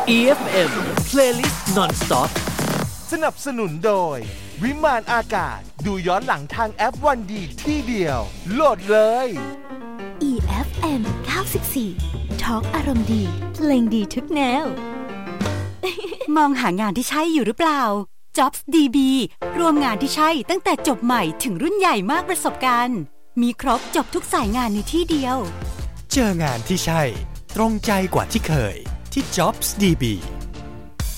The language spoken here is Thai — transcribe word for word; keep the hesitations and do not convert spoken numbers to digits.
อี เอฟ เอ็ม Playlist Non-Stop สนับสนุนโดยวิมานอากาศดูย้อนหลังทางแอปวันดีที่เดียวโหลดเลยอี เอฟ เอ็ม เก้าสิบสี่ทอล์กอารมณ์ดีเพลงดีทุกแนวมองหางานที่ใช่อยู่หรือเปล่า Jobs ดี บี รวมงานที่ใช่ตั้งแต่จบใหม่ถึงรุ่นใหญ่มากประสบการณ์มีครบจบทุกสายงานในที่เดียวเจองานที่ใช่ตรงใจกว่าที่เคยที่ Jobs ดี บี